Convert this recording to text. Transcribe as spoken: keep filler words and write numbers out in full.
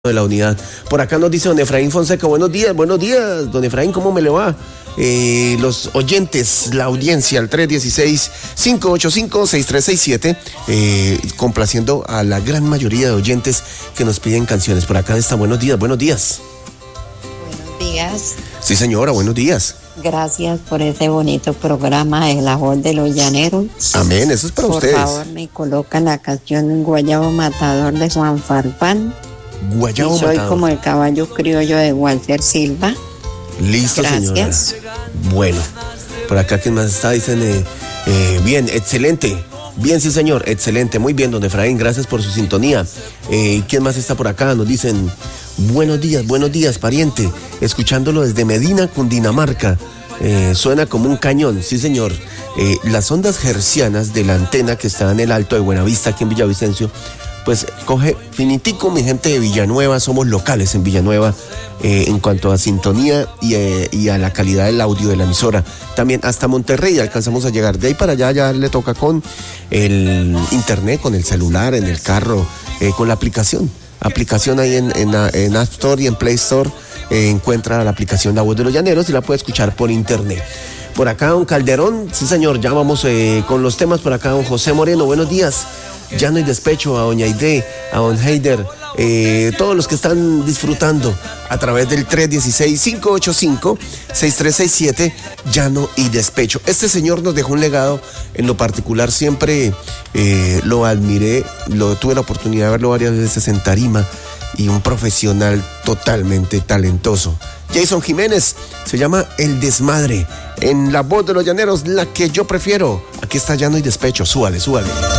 de la unidad. Por acá nos dice don Efraín Fonseca, buenos días, buenos días, don Efraín, ¿cómo me le va? Eh, los oyentes, la audiencia, al tres uno seis, cinco ocho cinco, seis tres seis siete, eh, complaciendo a la gran mayoría de oyentes que nos piden canciones. Por acá está, buenos días, buenos días. Buenos días. Sí, señora, buenos días. Gracias por ese bonito programa de La Voz de los Llaneros. Amén, eso es para por ustedes. Por favor, me colocan la canción Guayabo Matador de Juan Farfán. Guayabo y soy Matador. como el caballo criollo de Walter Silva. Listo, Gracias. señora. Bueno, por acá, ¿quién más está? Dicen, eh, eh, bien, excelente. Bien, sí, señor, excelente. Muy bien, don Efraín, gracias por su sintonía. Eh, ¿Quién más está por acá? Nos dicen, buenos días, buenos días, pariente. Escuchándolo desde Medina, Cundinamarca. Eh, suena como un cañón, sí, señor. Eh, las ondas hercianas de la antena que está en el Alto de Buenavista, aquí en Villavicencio, pues coge finitico, mi gente de Villanueva, somos locales en Villanueva eh, en cuanto a sintonía y, eh, y a la calidad del audio de la emisora. También hasta Monterrey alcanzamos a llegar, de ahí para allá ya le toca con el internet, con el celular, en el carro, eh, con la aplicación. Aplicación ahí en, en, en App Store y en Play Store, eh, encuentra la aplicación La Voz de los Llaneros y la puede escuchar por internet. Por acá don Calderón, sí señor, ya vamos eh, con los temas. Por acá don José Moreno, buenos días. Ya no hay despecho, a doña Aide, a don Heider, eh, todos los que están disfrutando a través del tres uno seis, cinco ocho cinco, seis tres seis siete, ya no hay despecho. Este señor nos dejó un legado, en lo particular siempre eh, lo admiré, lo, tuve la oportunidad de verlo varias veces en tarima, y un profesional totalmente talentoso. Jason Jiménez, se llama El Desmadre, en La Voz de los Llaneros, la que yo prefiero. Aquí está Ya no hay despecho, súbale, súbale.